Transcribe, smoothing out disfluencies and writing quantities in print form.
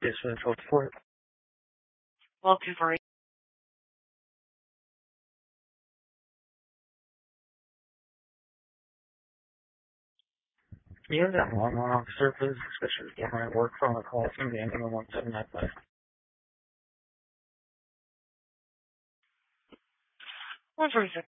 This was code for Welcome for you that one officer, please, suspicious government work from a call from the ending of 1795. 146.